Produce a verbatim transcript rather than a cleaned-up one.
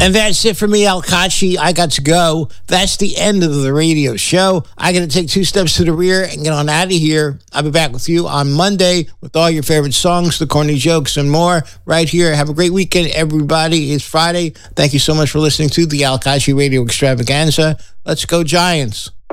And that's it for me, Al Kachi. I got to go. That's the end of the radio show. I got to take two steps to the rear and get on out of here. I'll be back with you on Monday with all your favorite songs, the corny jokes, and more right here. Have a great weekend, everybody. It's Friday. Thank you so much for listening to the Al Kachi Radio Extravaganza. Let's go, Giants.